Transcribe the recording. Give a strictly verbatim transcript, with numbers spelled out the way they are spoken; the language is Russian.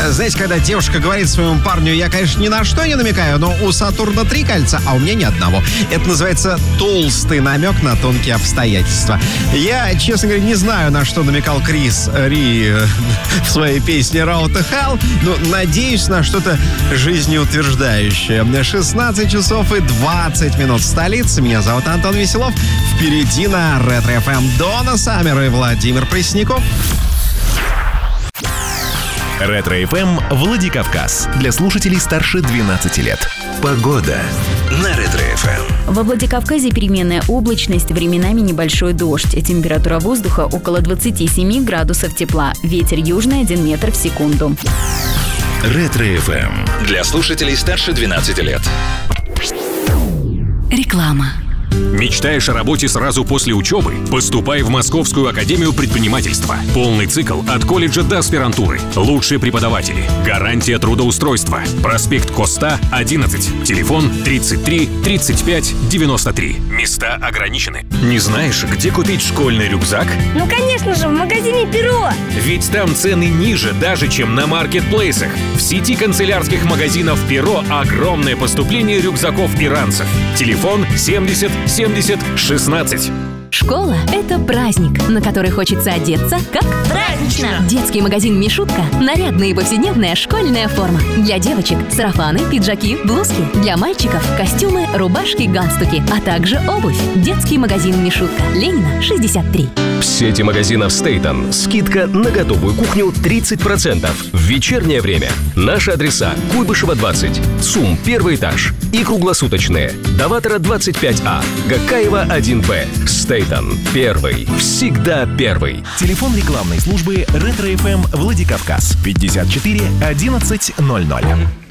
Знаете, когда девушка говорит своему парню: я, конечно, ни на что не намекаю, но у Сатурна три кольца, а у меня ни одного. Это называется толстый намек на тонкие обстоятельства. Я, честно говоря, не знаю, на что намекал Крис Ри в своей песне «Road to Hell», но надеюсь на что-то жизнеутверждающее. шестнадцать часов и двадцать минут в столице. Меня зовут Антон Веселов. Впереди на Ретро-эф эм Дона Саммер и Владимир Пресняков. Ретро-эф эм Владикавказ. Для слушателей старше двенадцати лет. Погода на Ретро-эф эм. Во Владикавказе переменная облачность, временами небольшой дождь. Температура воздуха около двадцати семи градусов тепла. Ветер южный один метр в секунду. Ретро-эф эм. Для слушателей старше двенадцати лет. Реклама. Мечтаешь о работе сразу после учебы? Поступай в Московскую академию предпринимательства. Полный цикл от колледжа до аспирантуры. Лучшие преподаватели. Гарантия трудоустройства. Проспект Коста, одиннадцать. Телефон тридцать три тридцать пять девяносто три. Места ограничены. Не знаешь, где купить школьный рюкзак? Ну, конечно же, в магазине «Перо». Ведь там цены ниже даже, чем на маркетплейсах. В сети канцелярских магазинов «Перо» огромное поступление рюкзаков и ранцев. Телефон семьдесят семьдесят шестнадцать. Школа – это праздник, на который хочется одеться как Празднично! Детский магазин «Мишутка» – нарядная и повседневная школьная форма. Для девочек – сарафаны, пиджаки, блузки. Для мальчиков – костюмы, рубашки, галстуки, а также обувь. Детский магазин «Мишутка», Ленина, шестьдесят три. В сети магазинов «Стейтон» скидка на готовую кухню тридцать процентов. В вечернее время. Наши адреса: Куйбышева, двадцать, ЦУМ, первый этаж. И круглосуточные: Даватора, двадцать пять А, Гакаева, один Б. «Стейтон» – первый. Всегда первый. Телефон рекламной службы Ретро-эф эм Владикавказ. пятьдесят четыре одиннадцать ноль ноль.